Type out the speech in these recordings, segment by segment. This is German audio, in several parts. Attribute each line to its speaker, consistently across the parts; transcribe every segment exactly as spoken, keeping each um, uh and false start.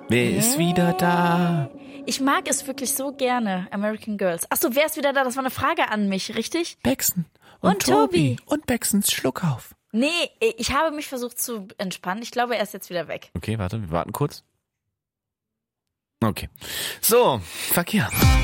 Speaker 1: Wer ist wieder da?
Speaker 2: Ich mag es wirklich so gerne, American Girls. Achso, wer ist wieder da? Das war eine Frage an mich, richtig?
Speaker 1: Bexen und,
Speaker 2: Und
Speaker 1: Tobi.
Speaker 2: Tobi.
Speaker 1: Und Bexens Schluckauf.
Speaker 2: Nee, ich habe mich versucht zu entspannen. Ich glaube, er ist jetzt wieder weg.
Speaker 1: Okay, warte, wir warten kurz. Okay. So, Verkehr.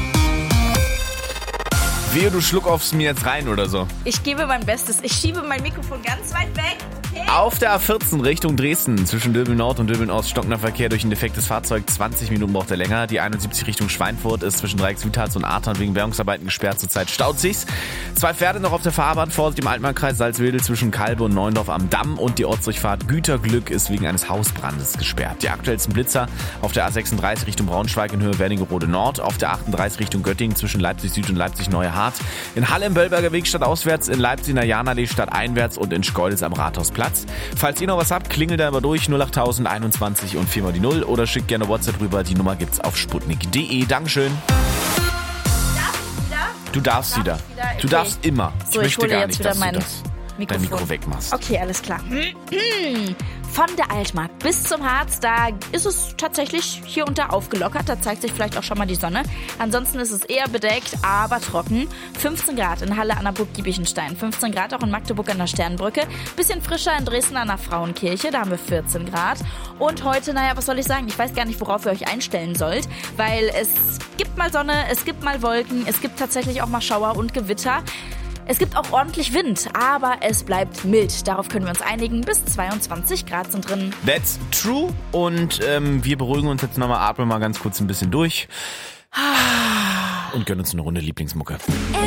Speaker 1: Wehe, du schluckaufst mir jetzt rein oder so.
Speaker 2: Ich gebe mein Bestes. Ich schiebe mein Mikrofon ganz weit weg. Okay?
Speaker 1: Auf der A vierzehn Richtung Dresden, zwischen Döbeln Nord und Döbeln Ost, stockender Verkehr durch ein defektes Fahrzeug. zwanzig Minuten braucht er länger. Die einundsiebzig Richtung Schweinfurt ist zwischen Dreieckswitals und Ahrtal wegen Bergungsarbeiten gesperrt. Zurzeit staut sich's. Zwei Pferde noch auf der Fahrbahn. Vorsicht im Altmarkkreis Salzwedel zwischen Kalbe und Neuendorf am Damm. Und die Ortsdurchfahrt Güterglück ist wegen eines Hausbrandes gesperrt. Die aktuellsten Blitzer auf der A sechsunddreißig Richtung Braunschweig in Höhe Wernigerode Nord. Auf der achtunddreißig Richtung Göttingen zwischen Leipzig Süd und Leipzig Neue Hart. In Halle im Böllberger Weg stadtauswärts, in Leipzig in der Janallee stadteinwärts und in Schkeuditz am Rathausplatz. Falls ihr noch was habt, klingelt da immer durch null acht null null einundzwanzig und vier mal die null oder schickt gerne WhatsApp rüber. Die Nummer gibt's auf sputnik punkt de. Dankeschön.
Speaker 2: Darf ich wieder?
Speaker 1: Du darfst
Speaker 2: Darf
Speaker 1: wieder.
Speaker 2: ich wieder?
Speaker 1: Du
Speaker 2: Okay.
Speaker 1: darfst immer.
Speaker 2: So,
Speaker 1: ich
Speaker 2: ich
Speaker 1: möchte
Speaker 2: hole
Speaker 1: gar
Speaker 2: jetzt
Speaker 1: nicht,
Speaker 2: wieder
Speaker 1: dass
Speaker 2: mein
Speaker 1: du das
Speaker 2: Mikrofon.
Speaker 1: dein Mikro wegmachst.
Speaker 2: Okay, alles klar. Von der Altmark bis zum Harz, da ist es tatsächlich hier und da aufgelockert. Da zeigt sich vielleicht auch schon mal die Sonne. Ansonsten ist es eher bedeckt, aber trocken. fünfzehn Grad in Halle an der Burg Giebichenstein. fünfzehn Grad auch in Magdeburg an der Sternbrücke. Bisschen frischer in Dresden an der Frauenkirche. Da haben wir vierzehn Grad. Und heute, naja, was soll ich sagen? Ich weiß gar nicht, worauf ihr euch einstellen sollt. Weil es gibt mal Sonne, es gibt mal Wolken. Es gibt tatsächlich auch mal Schauer und Gewitter. Es gibt auch ordentlich Wind, aber es bleibt mild. Darauf können wir uns einigen. Bis zweiundzwanzig Grad sind drin.
Speaker 1: That's true. Und ähm, wir beruhigen uns jetzt nochmal, atmen mal ganz kurz ein bisschen durch und gönnen uns eine Runde Lieblingsmucke.